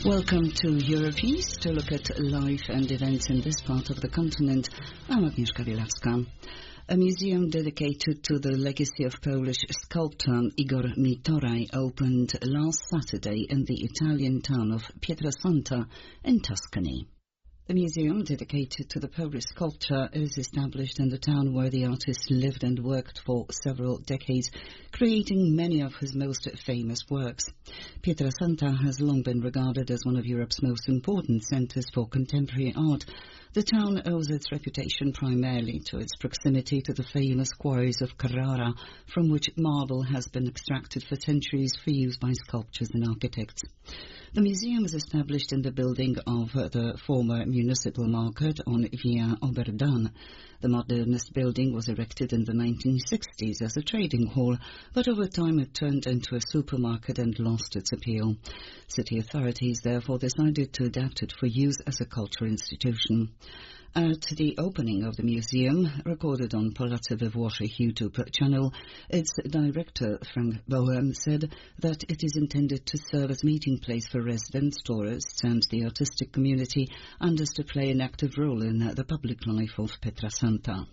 Welcome to Europeast, to look at life and events in this part of the continent. I'm Agnieszka Bielawska. A museum dedicated to the legacy of Polish sculptor Igor Mitoraj opened last Saturday in the Italian town of Pietrasanta in Tuscany. The museum, dedicated to the Polish sculptor, is established in the town where the artist lived and worked for several decades, creating many of his most famous works. Pietrasanta has long been regarded as one of Europe's most important centres for contemporary art. The town owes its reputation primarily to its proximity to the famous quarries of Carrara, from which marble has been extracted for centuries for use by sculptors and architects. The museum is established in the building of the former municipal market on Via Oberdan. The modernist building was erected in the 1960s as a trading hall, but over time it turned into a supermarket and lost its appeal. City authorities therefore decided to adapt it for use as a cultural institution. At the opening of the museum, recorded on Polacy we Włoszech YouTube channel, its director, Frank Bohem, said that it is intended to serve as a meeting place for residents, tourists and the artistic community, and is to play an active role in the public life of Pietrasanta.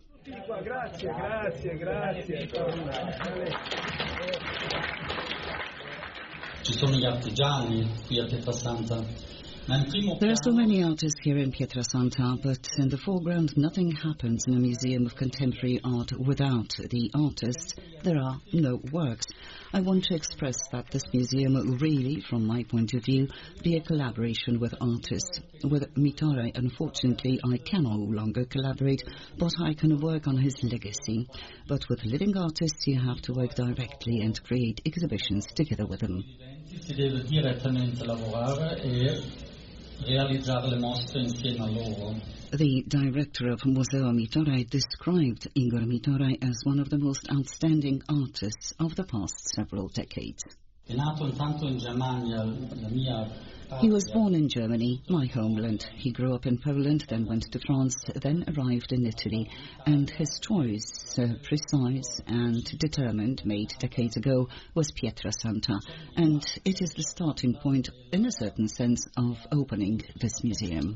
Ci sono gli artigiani qui a Pietrasanta. There are so many artists here in Pietrasanta, but in the foreground nothing happens in a museum of contemporary art without the artists. There are no works. I want to express that this museum will really, from my point of view, be a collaboration with artists. With Mitoraj, unfortunately, I can no longer collaborate, but I can work on his legacy. But with living artists, you have to work directly and create exhibitions together with them. Si deve direttamente lavorare e realizzare le mostre insieme a loro. The director of Museo Mitoraj described Igor Mitoraj as one of the most outstanding artists of the past several decades. È nato intanto in Germania, la mia. He was born in Germany, my homeland. He grew up in Poland, then went to France, then arrived in Italy. And his choice, precise and determined, made decades ago, was Pietrasanta. And it is the starting point, in a certain sense, of opening this museum.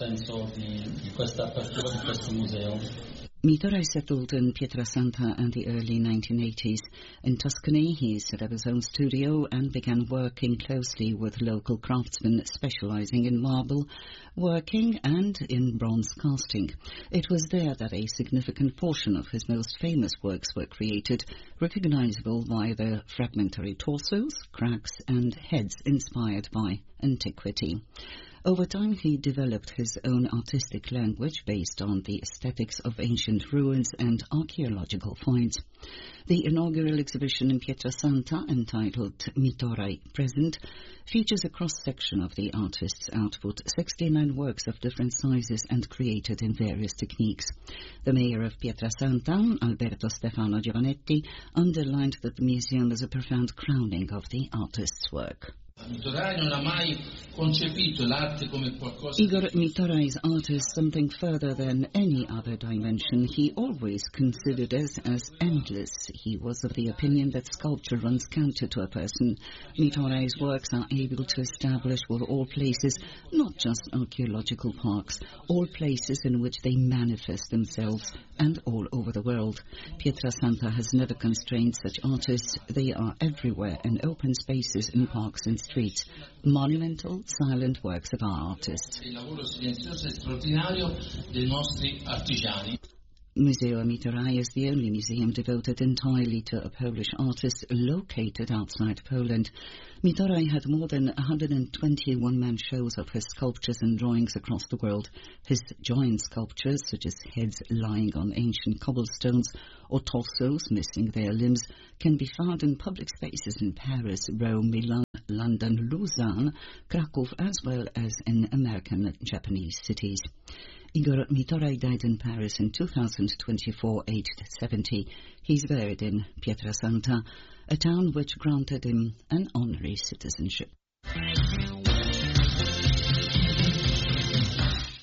Mitoraj settled in Pietrasanta in the early 1980s. In Tuscany, he set up his own studio and began working closely with local craftsmen specializing in marble working and in bronze casting. It was there that a significant portion of his most famous works were created, recognizable by their fragmentary torsos, cracks, and heads inspired by antiquity. Over time, he developed his own artistic language based on the aesthetics of ancient ruins and archaeological finds. The inaugural exhibition in Pietrasanta, entitled Mitoraj Present, features a cross-section of the artist's output, 69 works of different sizes and created in various techniques. The mayor of Pietrasanta, Alberto Stefano Giovanetti, underlined that the museum is a profound crowning of the artist's work. Igor Mitoraj's art is something further than any other dimension. He always considered us as endless. He was of the opinion that sculpture runs counter to a person. Mitoraj's works are able to establish with all places, not just archaeological parks, all places in which they manifest themselves, and all over the world. Pietrasanta has never constrained such artists. They are everywhere in open spaces, in parks and streets. Monumental, silent works of our artists. Museo Mitoraj is the only museum devoted entirely to a Polish artist located outside Poland. Mitoraj had more than 120 one-man shows of his sculptures and drawings across the world. His giant sculptures, such as heads lying on ancient cobblestones or torsos missing their limbs, can be found in public spaces in Paris, Rome, Milan, London, Lausanne, Krakow, as well as in American and Japanese cities. Igor Mitoraj died in Paris in 2024, aged 70. He's buried in Pietrasanta, a town which granted him an honorary citizenship.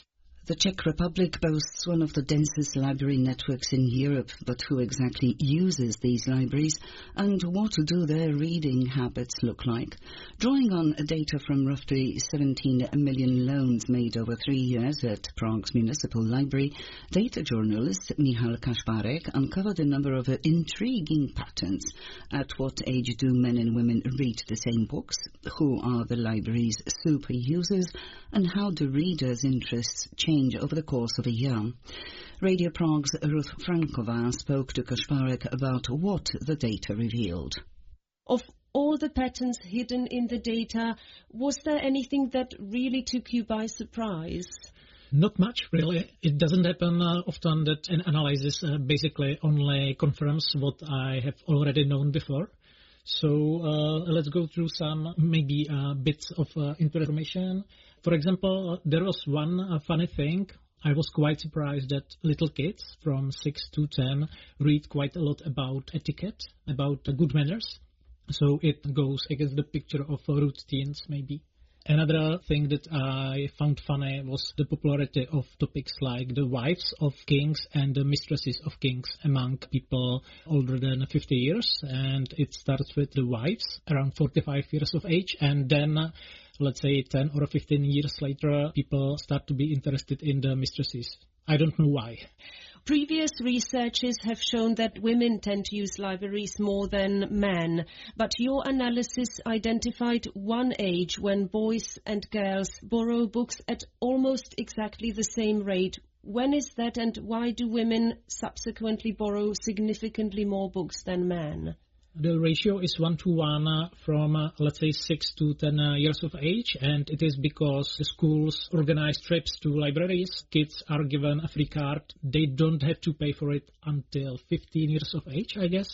The Czech Republic boasts one of the densest library networks in Europe, but who exactly uses these libraries and what do their reading habits look like? Drawing on data from roughly 17 million loans made over 3 years at Prague's Municipal Library, data journalist Michal Kaczmarek uncovered a number of intriguing patterns. At what age do men and women read the same books? Who are the library's super users? And how do readers' interests change over the course of a year? Radio Prague's Ruth Frankova spoke to Kaczmarek about what the data revealed. Of all the patterns hidden in the data, was there anything that really took you by surprise? Not much, really. It doesn't happen often that an analysis basically only confirms what I have already known before. So let's go through some maybe bits of information. For example, there was one funny thing. I was quite surprised that little kids from 6 to 10 read quite a lot about etiquette, about good manners. So it goes against the picture of rude teens, maybe. Another thing that I found funny was the popularity of topics like the wives of kings and the mistresses of kings among people older than 50 years. And it starts with the wives around 45 years of age. And then, let's say 10 or 15 years later, people start to be interested in the mistresses. I don't know why. Previous researches have shown that women tend to use libraries more than men, but your analysis identified one age when boys and girls borrow books at almost exactly the same rate. When is that, and why do women subsequently borrow significantly more books than men? The ratio is 1-to-1 from, let's say, 6 to 10 years of age, and it is because the schools organize trips to libraries. Kids are given a free card. They don't have to pay for it until 15 years of age, I guess.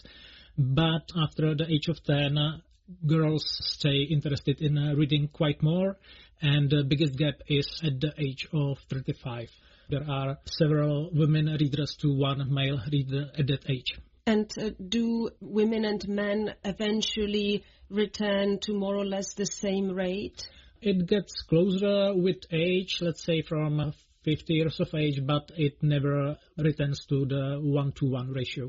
But after the age of 10, girls stay interested in reading quite more, and the biggest gap is at the age of 35. There are several women readers to one male reader at that age. And do women and men eventually return to more or less the same rate? It gets closer with age, let's say from 50 years of age, but it never returns to the 1-to-1 ratio.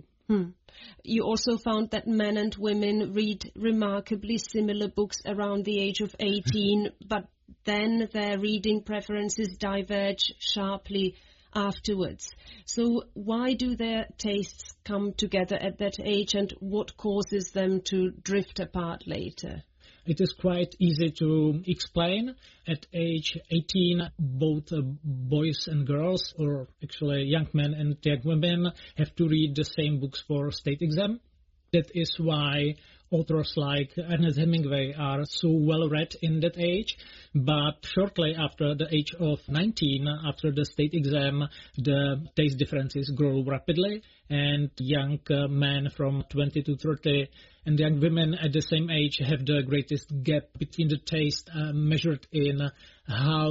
You also found that men and women read remarkably similar books around the age of 18, but then their reading preferences diverge sharply afterwards. So why do their tastes come together at that age, and what causes them to drift apart later? It is quite easy to explain. At age 18, both boys and girls, or actually young men and young women, have to read the same books for state exam. That is why authors like Ernest Hemingway are so well read in that age, but shortly after the age of 19, after the state exam, the taste differences grow rapidly, and young men from 20 to 30 and young women at the same age have the greatest gap between the taste measured in how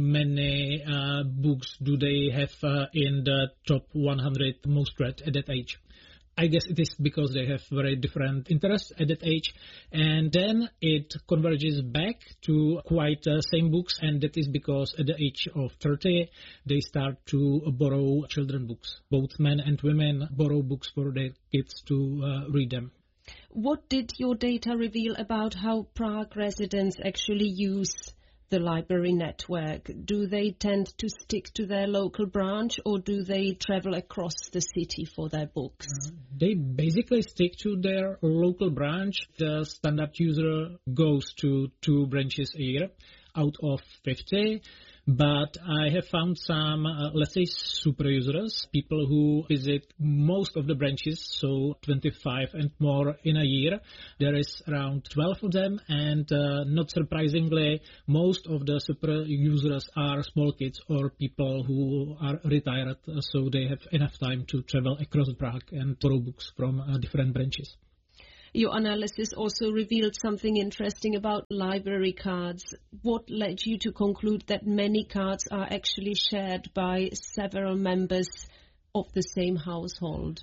many books do they have in the top 100 most read at that age. I guess it is because they have very different interests at that age, and then it converges back to quite same books, and that is because at the age of 30 they start to borrow children books. Both men and women borrow books for their kids to read them. What did your data reveal about how Prague residents actually use the library network? Do they tend to stick to their local branch, or do they travel across the city for their books? They basically stick to their local branch. The standard user goes to 2 branches a year out of 50. But I have found some, let's say, super users, people who visit most of the branches, so 25 and more in a year. There is around 12 of them, and not surprisingly, most of the super users are small kids or people who are retired, so they have enough time to travel across Prague and borrow books from different branches. Your analysis also revealed something interesting about library cards. What led you to conclude that many cards are actually shared by several members of the same household?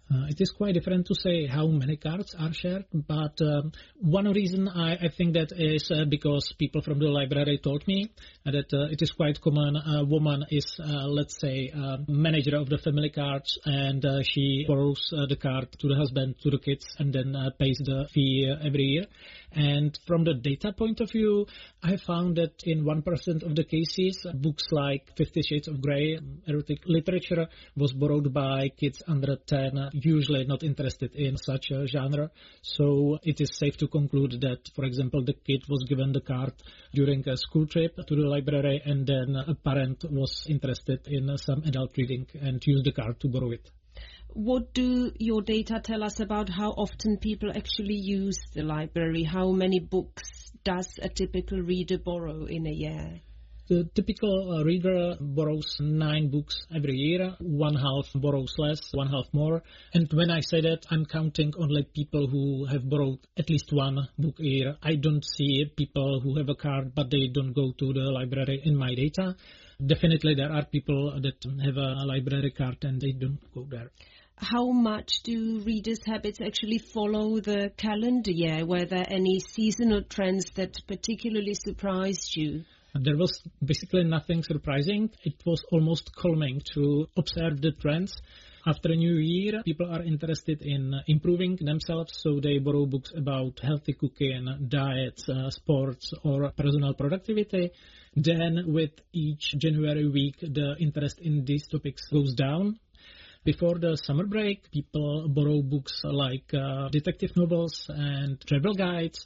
It is quite different to say how many cards are shared, but one reason I think that is because people from the library told me that it is quite common. A woman is, let's say, manager of the family cards, and she borrows the card to the husband, to the kids, and then pays the fee every year. And from the data point of view, I found that in 1% of the cases, books like 50 Shades of Grey, erotic literature, was borrowed by kids under 10, usually not interested in such a genre. So it is safe to conclude that, for example, the kid was given the card during a school trip to the library, and then a parent was interested in some adult reading and used the card to borrow it. What do your data tell us about how often people actually use the library? How many books does a typical reader borrow in a year? The typical reader borrows 9 books every year. One half borrows less, one half more. And when I say that, I'm counting only people who have borrowed at least one book a year. I don't see people who have a card but they don't go to the library in my data. Definitely there are people that have a library card and they don't go there. How much do readers' habits actually follow the calendar year? Were there any seasonal trends that particularly surprised you? There was basically nothing surprising. It was almost calming to observe the trends. After a new year, people are interested in improving themselves, so they borrow books about healthy cooking, diets, sports, or personal productivity. Then, with each January week, the interest in these topics goes down. Before the summer break, people borrow books like detective novels and travel guides,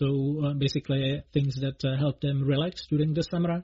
so basically things that help them relax during the summer.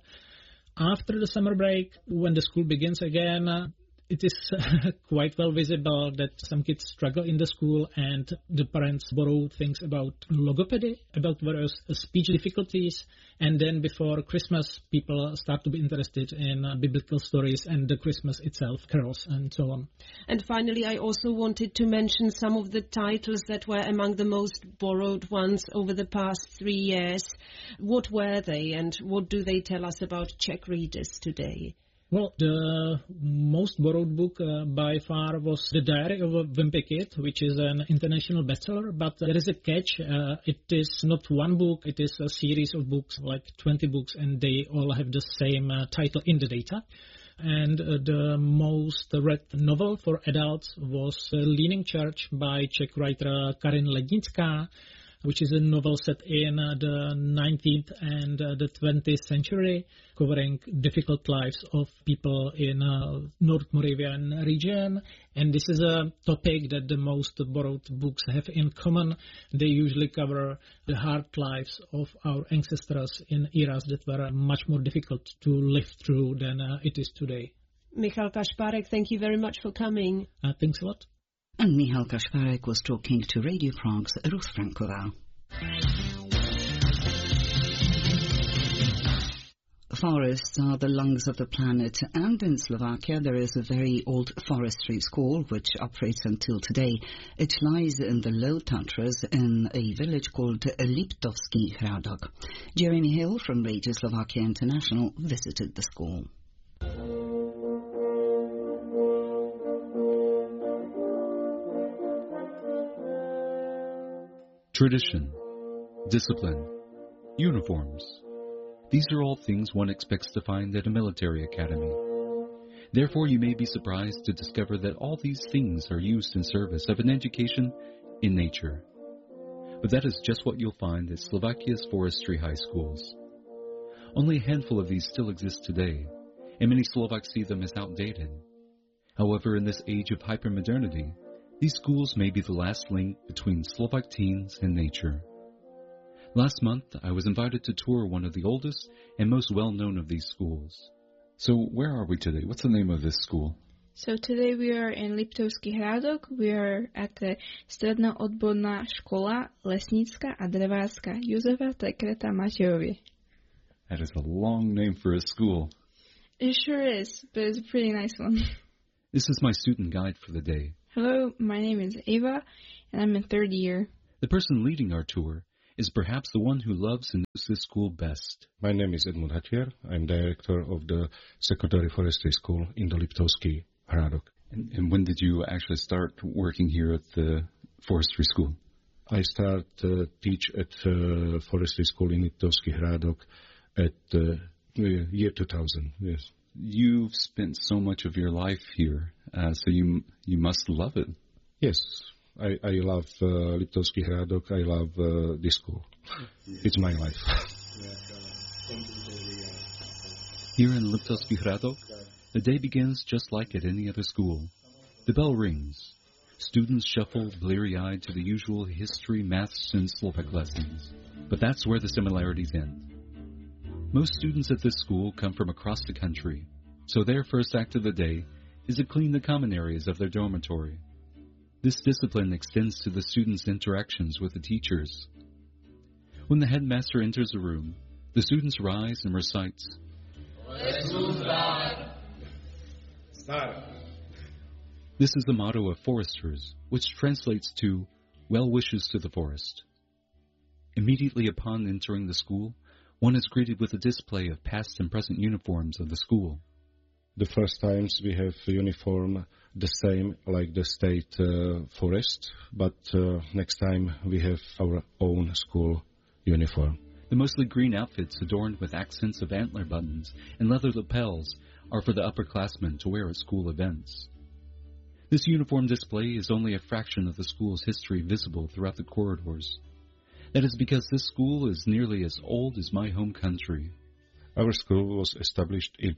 After the summer break, when the school begins again, it is quite well visible that some kids struggle in the school, and the parents borrow things about logopedy, about various speech difficulties, and then before Christmas, people start to be interested in biblical stories and the Christmas itself, carols, and so on. And finally, I also wanted to mention some of the titles that were among the most borrowed ones over the past 3 years. What were they, and what do they tell us about Czech readers today? Well, the most borrowed book by far was The Diary of a Wimpy Kid, which is an international bestseller, but there is a catch. It is not one book, it is a series of books, like 20 books, and they all have the same title in the data. And the most read novel for adults was Leaning Church by Czech writer Karin Lednická, which is a novel set in the 19th and the 20th century, covering difficult lives of people in North Moravian region. And this is a topic that the most borrowed books have in common. They usually cover the hard lives of our ancestors in eras that were much more difficult to live through than it is today. Michal Kašpárek, thank you very much for coming. Thanks a lot. And Michal Kašpárek was talking to Radio Prague's Ruth Franková. Forests are the lungs of the planet, and in Slovakia there is a very old forestry school which operates until today. It lies in the Low Tatras in a village called Liptovský Hrádok. Jeremy Hill from Radio Slovakia International visited the school. Tradition, discipline, uniforms. These are all things one expects to find at a military academy. Therefore, you may be surprised to discover that all these things are used in service of an education in nature. But that is just what you'll find at Slovakia's forestry high schools. Only a handful of these still exist today, and many Slovaks see them as outdated. However, in this age of hypermodernity, these schools may be the last link between Slovak teens and nature. Last month, I was invited to tour one of the oldest and most well-known of these schools. So where are we today? What's the name of this school? So today we are in Liptovský Hrádok. We are at the Stredná odborná škola lesnícka a drevárska Jozefa Tekreta Matejovi. That is a long name for a school. It sure is, but it's a pretty nice one. This is my student guide for the day. Hello, my name is Ava, and I'm in 3rd year. The person leading our tour is perhaps the one who loves and knows this school best. My name is Edmund Hatier. I'm director of the secondary forestry school in the Liptovský Hrádok. And when did you actually start working here at the forestry school? I start teach at forestry school in Liptovský Hrádok at year 2000, yes. You've spent so much of your life here, so you must love it. Yes, I love Liptovský Hrádok. I love this school. It's my life. Here in Liptovský Hrádok, the day begins just like at any other school. The bell rings. Students shuffle bleary-eyed to the usual history, maths, and Slovak lessons. But that's where the similarities end. Most students at this school come from across the country, so their first act of the day is to clean the common areas of their dormitory. This discipline extends to the students' interactions with the teachers. When the headmaster enters a room, the students rise and recites, This is the motto of foresters, which translates to, well wishes to the forest. Immediately upon entering the school, one is greeted with a display of past and present uniforms of the school. The first times we have uniform the same like the state forest, but next time we have our own school uniform. The mostly green outfits adorned with accents of antler buttons and leather lapels are for the upperclassmen to wear at school events. This uniform display is only a fraction of the school's history visible throughout the corridors. That is because this school is nearly as old as my home country. Our school was established in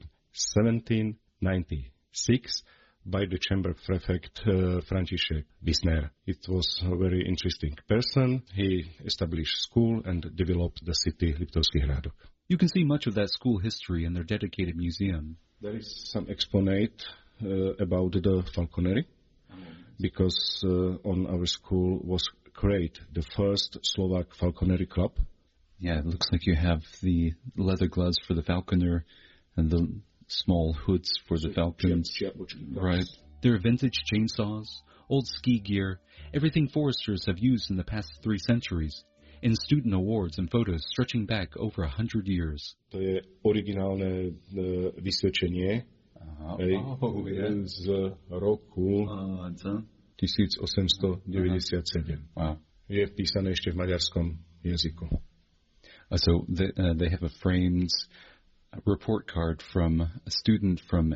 1796 by the chamber prefect František Wisner. It was a very interesting person. He established school and developed the city Liptovský Hrádok. You can see much of that school history in their dedicated museum. There is some exponate about the falconry, because on our school was created the first Slovak falconry club. Yeah, it looks like you have the leather gloves for the falconer and the small hoods for the falcons. Right. There are vintage chainsaws, old ski gear, everything foresters have used in the past 3 centuries, and student awards and photos stretching back over 100 years. To je originálne vysvedčenie z roku 1897. Wow. Je písané ešte v maďarskom jazyku. So they have a framed report card from a student from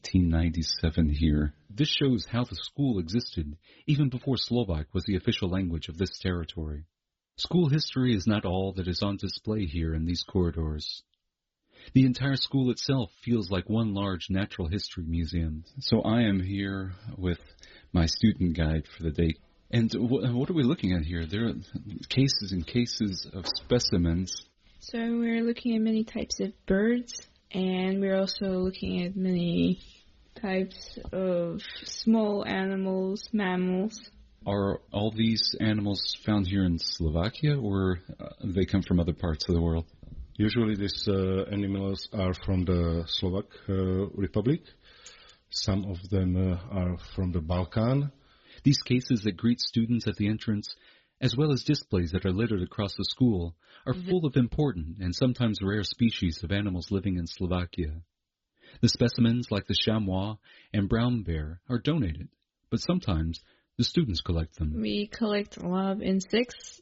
1897 here. This shows how the school existed even before Slovak was the official language of this territory. School history is not all that is on display here in these corridors. The entire school itself feels like one large natural history museum. So I am here with my student guide for the day. And what are we looking at here? There are cases and cases of specimens. So we're looking at many types of birds, and we're also looking at many types of small animals, mammals. Are all these animals found here in Slovakia, or they come from other parts of the world? Usually these animals are from the Slovak Republic. Some of them are from the Balkan. These cases that greet students at the entrance, as well as displays that are littered across the school, are full of important and sometimes rare species of animals living in Slovakia. The specimens, like the chamois and brown bear, are donated, but sometimes the students collect them. We collect a lot of insects,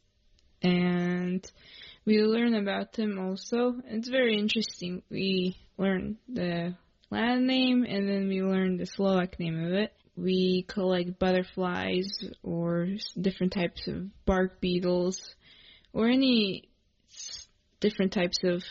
and we learn about them also. It's very interesting. We learn the Latin name, and then we learn the Slovak name of it. We collect butterflies or different types of bark beetles or any different types of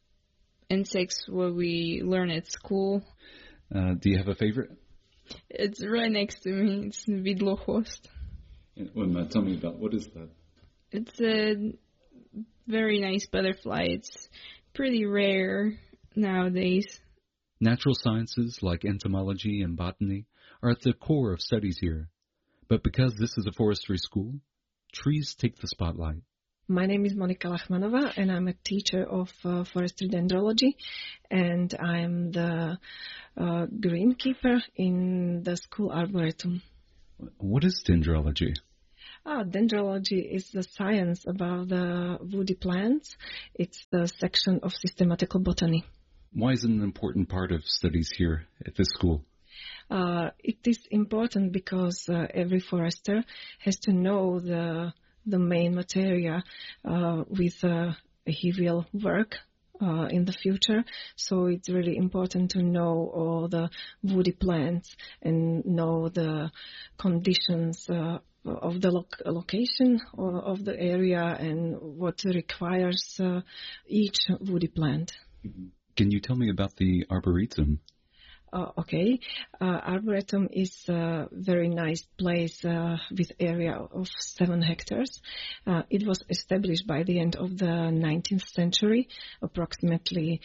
insects what we learn at school. Do you have a favorite? It's right next to me. It's vidlochvost. Tell me about, what is that? It's a very nice butterfly. It's pretty rare nowadays. Natural sciences like entomology and botany are at the core of studies here. But because this is a forestry school, trees take the spotlight. My name is Monika Lachmanova, and I'm a teacher of forestry dendrology, and I'm the greenkeeper in the school arboretum. What is dendrology? Dendrology is the science about the woody plants. It's the section of systematical botany. Why is it an important part of studies here at this school? It is important because every forester has to know the main material with he will work in the future. So it's really important to know all the woody plants and know the conditions of the location of the area and what requires each woody plant. Can you tell me about the Arboretum? Okay. Arboretum is a very nice place with area of 7 hectares. It was established by the end of the 19th century, approximately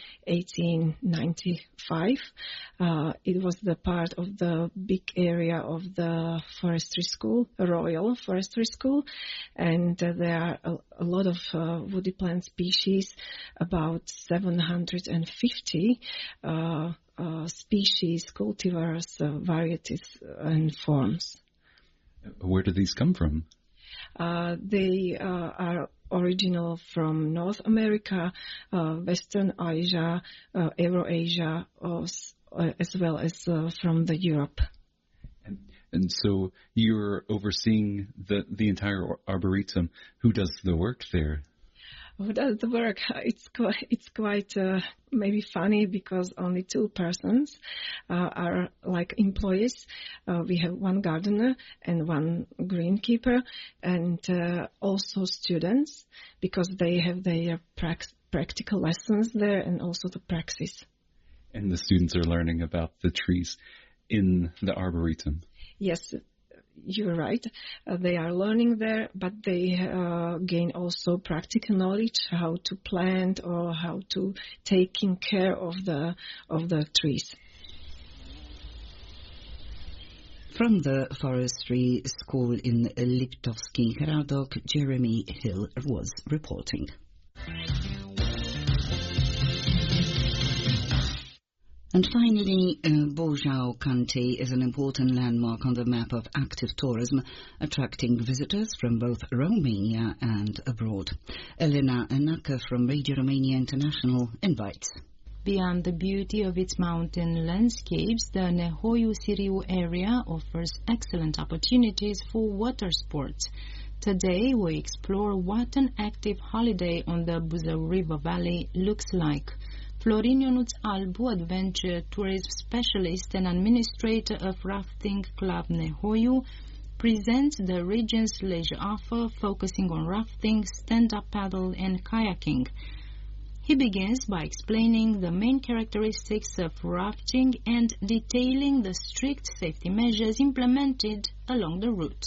1895. It was the part of the big area of the forestry school, Royal Forestry School, and there are a lot of woody plant species, about 750 species, cultivars, varieties, and forms. Where do these come from? They are original from North America, Western Asia, Eurasia, as well as from the Europe. And so you're overseeing the entire Arboretum. Who does the work there? Who does the work? It's quite maybe funny because only 2 persons are like employees. We have 1 gardener and 1 greenkeeper, and also students because they have their practical lessons there and also the praxis. And the students are learning about the trees in the Arboretum. Yes, you're right. They are learning there, but they gain also practical knowledge how to plant or how to taking care of the trees. From the forestry school in Liptovský Hrádok, Jeremy Hill was reporting. And finally, Buzău County is an important landmark on the map of active tourism, attracting visitors from both Romania and abroad. Elena Anaka from Radio Romania International invites. Beyond the beauty of its mountain landscapes, the Nehoiu-Siriu area offers excellent opportunities for water sports. Today, we explore what an active holiday on the Buzău River Valley looks like. Florin Ionuț Albu, adventure tourism specialist and administrator of Rafting Club Nehoiu, presents the region's leisure offer focusing on rafting, stand-up paddle and kayaking. He begins by explaining the main characteristics of rafting and detailing the strict safety measures implemented along the route.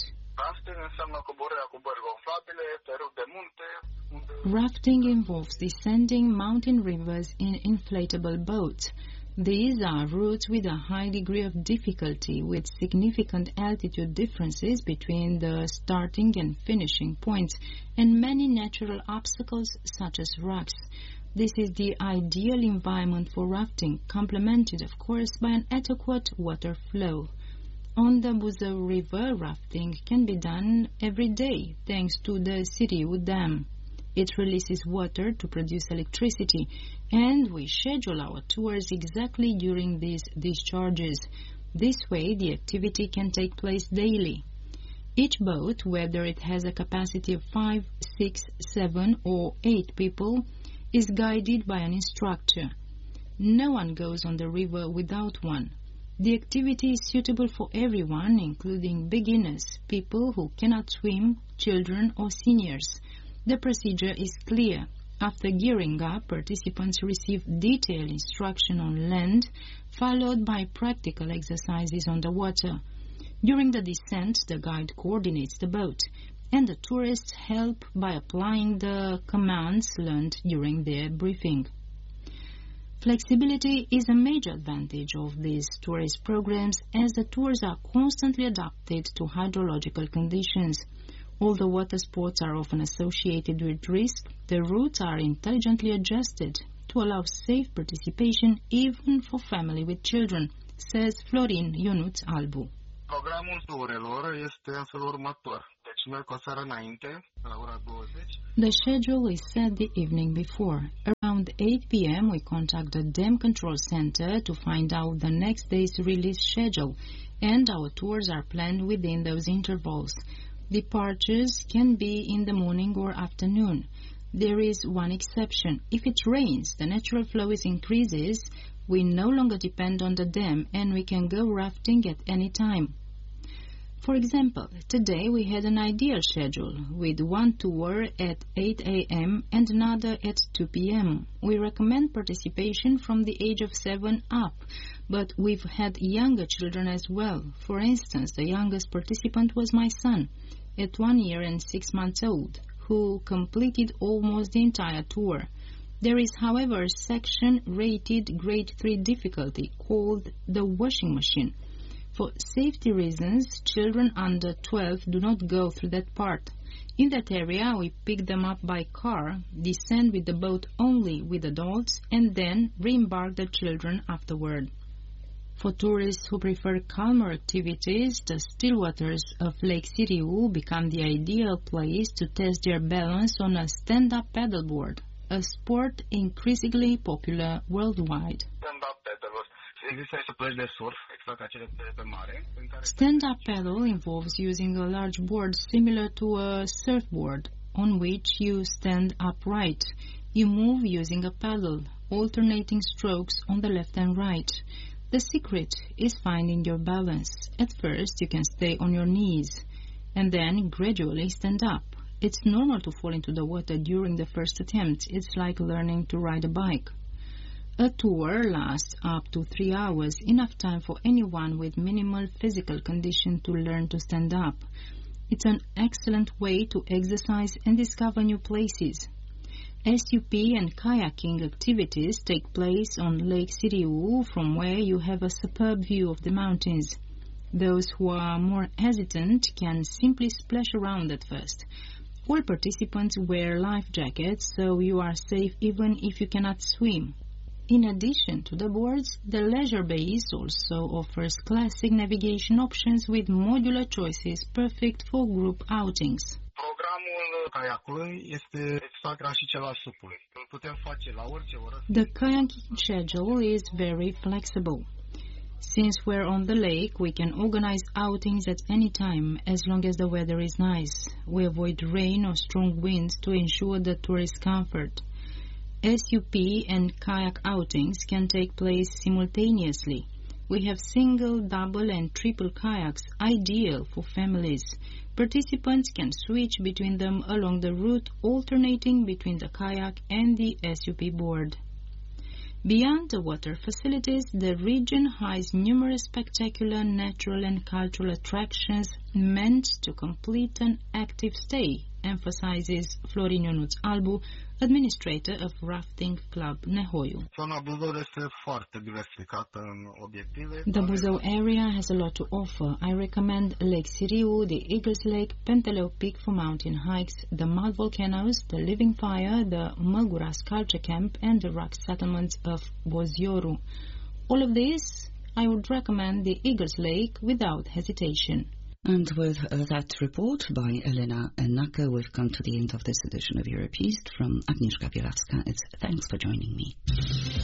Rafting involves descending mountain rivers in inflatable boats. These are routes with a high degree of difficulty, with significant altitude differences between the starting and finishing points, and many natural obstacles such as rocks. This is the ideal environment for rafting, complemented, of course, by an adequate water flow. On the Buzău River, rafting can be done every day, thanks to the Siriu Dam. It releases water to produce electricity, and we schedule our tours exactly during these discharges. This way, the activity can take place daily. Each boat, whether it has a capacity of 5, 6, 7, or 8 people, is guided by an instructor. No one goes on the river without one. The activity is suitable for everyone, including beginners, people who cannot swim, children, or seniors. The procedure is clear. After gearing up, participants receive detailed instruction on land, followed by practical exercises on the water. During the descent, the guide coordinates the boat, and the tourists help by applying the commands learned during their briefing. Flexibility is a major advantage of these tourist programs, as the tours are constantly adapted to hydrological conditions. Although water sports are often associated with risk, the routes are intelligently adjusted to allow safe participation even for family with children, says Florin Ionuț Albu. Programul turelor este în felul următor. Deci The schedule is set the evening before. Around 8 p.m. we contact the Dam Control Center to find out the next day's release schedule, and our tours are planned within those intervals. Departures can be in the morning or afternoon. There is one exception. If it rains, the natural flow increases, we no longer depend on the dam and we can go rafting at any time. For example, today we had an ideal schedule with one tour at 8 a.m. and another at 2 p.m. We recommend participation from the age of 7 up, but we've had younger children as well. For instance, the youngest participant was my son, at 1 year and 6 months old, who completed almost the entire tour. There is, however, a section rated grade 3 difficulty called the washing machine. For safety reasons, children under 12 do not go through that part. In that area, we pick them up by car, descend with the boat only with adults, and then re-embark the children afterward. For tourists who prefer calmer activities, the still waters of Lake Siriu become the ideal place to test their balance on a stand-up paddleboard, a sport increasingly popular worldwide. Stand-up paddle involves using a large board similar to a surfboard, on which you stand upright. You move using a paddle, alternating strokes on the left and right. The secret is finding your balance. At first, you can stay on your knees, and then gradually stand up. It's normal to fall into the water during the first attempt. It's like learning to ride a bike. A tour lasts up to 3 hours, enough time for anyone with minimal physical condition to learn to stand up. It's an excellent way to exercise and discover new places. SUP and kayaking activities take place on Lake Siriu, from where you have a superb view of the mountains. Those who are more hesitant can simply splash around at first. All participants wear life jackets, so you are safe even if you cannot swim. In addition to the boards, the leisure base also offers classic navigation options with modular choices perfect for group outings. The kayaking schedule is very flexible. Since we're on the lake, we can organize outings at any time as long as the weather is nice. We avoid rain or strong winds to ensure the tourist comfort. SUP and kayak outings can take place simultaneously. We have single, double and triple kayaks, ideal for families. Participants can switch between them along the route, alternating between the kayak and the SUP board. Beyond the water facilities, the region has numerous spectacular natural and cultural attractions meant to complete an active stay, emphasizes Florin Ionuț Albu, administrator of Rafting Club Nehoiu. The Buzău area has a lot to offer. I recommend Lake Siriu, the Eagles Lake, Penteleu Peak for mountain hikes, the mud volcanoes, the Living Fire, the Măgura Sculpture Camp, and the rock settlements of Bozioru. All of this, I would recommend the Eagles Lake without hesitation. And with that report by Elena Naka, we've come to the end of this edition of Europe East. From Agnieszka Bielawska, it's thanks for joining me.